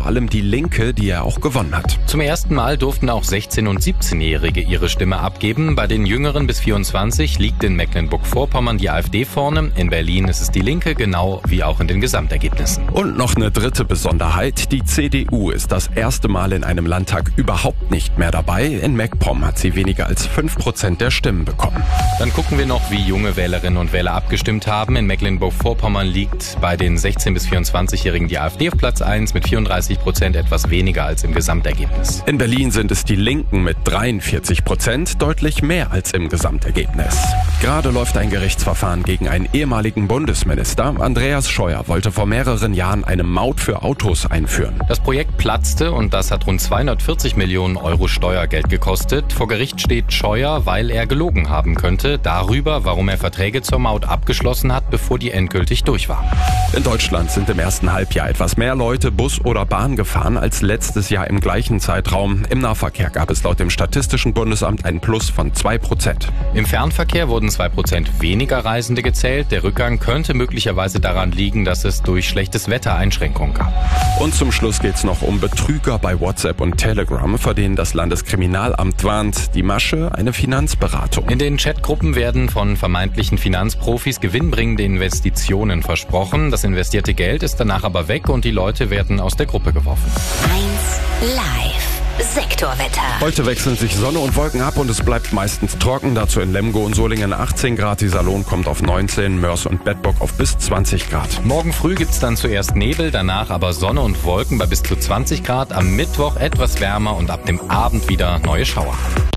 vor allem die Linke, die er auch gewonnen hat. Zum ersten Mal durften auch 16- und 17-Jährige ihre Stimme abgeben. Bei den Jüngeren bis 24 liegt in Mecklenburg-Vorpommern die AfD vorne. In Berlin ist es die Linke, genau wie auch in den Gesamtergebnissen. Und noch eine dritte Besonderheit. Die CDU ist das erste Mal in einem Landtag überhaupt nicht mehr dabei. In MacPom hat sie weniger als 5% der Stimmen bekommen. Dann gucken wir noch, wie junge Wählerinnen und Wähler abgestimmt haben. In Mecklenburg-Vorpommern liegt bei den 16- bis 24-Jährigen die AfD auf Platz 1 mit 34%, etwas weniger als im Gesamtergebnis. In Berlin sind es die Linken mit 43%, deutlich mehr als im Gesamtergebnis. Gerade läuft ein Gerichtsverfahren gegen einen ehemaligen Bundesminister. Andreas Scheuer wollte vor mehreren Jahren eine Maut für Autos einführen. Das Projekt platzte und das hat rund 240 Millionen Euro Steuergeld gekostet. Vor Gericht steht Scheuer, weil er gelogen haben könnte, darüber, warum er Verträge zur Maut abgeschlossen hat, bevor die endgültig durch waren. In Deutschland sind im ersten Halbjahr etwas mehr Leute Bus oder Bahn gefahren als letztes Jahr im gleichen Zeitraum. Im Nahverkehr gab es laut dem Statistischen Bundesamt ein Plus von 2%. Im Fernverkehr wurden 2% weniger Reisende gezählt. Der Rückgang könnte möglicherweise daran liegen, dass es durch schlechtes Wetter Einschränkungen gab. Und zum Schluss geht's noch um Betrüger bei WhatsApp und Telegram, vor denen das Landeskriminalamt warnt. Die Masche, eine Finanzberatung. In den Chatgruppen werden von vermeintlichen Finanzprofis gewinnbringende Investitionen versprochen. Das investierte Geld ist danach aber weg und die Leute werden aus der Gruppe geworfen. 1 Live Sektorwetter. Heute wechseln sich Sonne und Wolken ab und es bleibt meistens trocken. Dazu in Lemgo und Solingen 18 Grad. Iserlohn kommt auf 19, Mörs und Bedburg auf bis 20 Grad. Morgen früh gibt's dann zuerst Nebel, danach aber Sonne und Wolken bei bis zu 20 Grad. Am Mittwoch etwas wärmer und ab dem Abend wieder neue Schauer.